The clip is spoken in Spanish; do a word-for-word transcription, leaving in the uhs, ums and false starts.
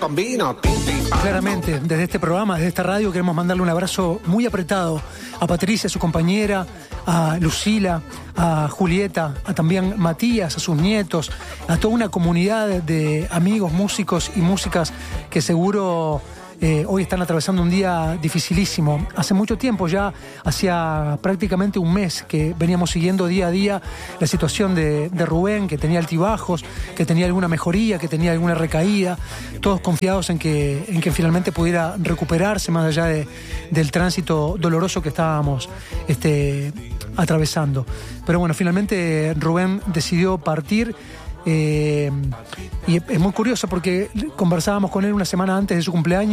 con vino. Claramente, desde este programa, desde esta radio, queremos mandarle un abrazo muy apretado a Patricia, a su compañera, a Lucila, a Julieta, a también Matías, a sus nietos, a toda una comunidad de amigos, músicos y músicas que seguro eh, hoy están atravesando un día dificilísimo. Hace mucho tiempo, ya hacía prácticamente un mes que veníamos siguiendo día a día la situación de, de Rubén, que tenía altibajos, que tenía alguna mejoría, que tenía alguna recaída, todos confiados en que, en que finalmente pudiera recuperarse más allá de, del tránsito doloroso que estábamos este, atravesando. Pero bueno, finalmente Rubén decidió partir. Eh, y es muy curioso porque conversábamos con él una semana antes de su cumpleaños